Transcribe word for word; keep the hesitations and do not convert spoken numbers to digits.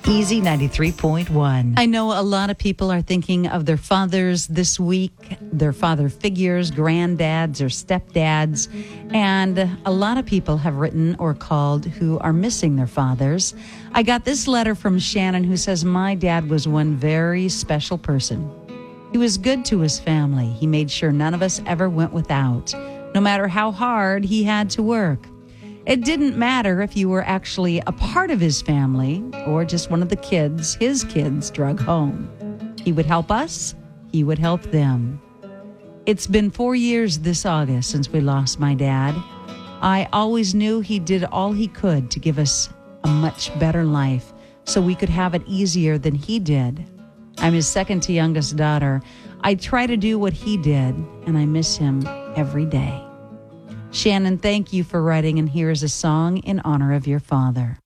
Easy ninety-three point one. I know a lot of people are thinking of their fathers this week, their father figures, granddads or stepdads, and a lot of people have written or called who are missing their fathers. I got this letter from Shannon who says, my dad was one very special person. He was good to his family. He made sure none of us ever went without, no matter how hard he had to work. It didn't matter if you were actually a part of his family or just one of the kids his kids drug home. He would help us. He would help them. It's been four years this August since we lost my dad. I always knew he did all he could to give us a much better life so we could have it easier than he did. I'm his second to youngest daughter. I try to do what he did, and I miss him every day. Shannon, thank you for writing, and here is a song in honor of your father.